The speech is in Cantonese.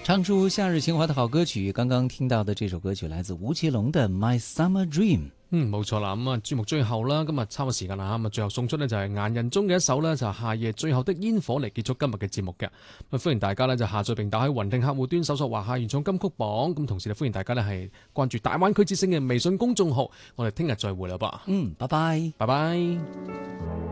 唱出夏日情懷的好歌曲，剛剛聽到的這首歌曲來自吳奇隆的《My Summer Dream》。 冇錯啦，咁啊節目最後啦，今日差唔多時間啦，咁啊最後送出呢就係顏人中嘅一首呢，就係夏夜最後的煙火嚟結束今日嘅節目嘅。咁歡迎大家呢就下載並打開雲聽客戶端搜索華夏原創金曲榜，咁同時呢歡迎大家呢係關注大灣區之聲嘅微信公眾號，我哋聽日再會啦噃。 拜拜， 拜拜。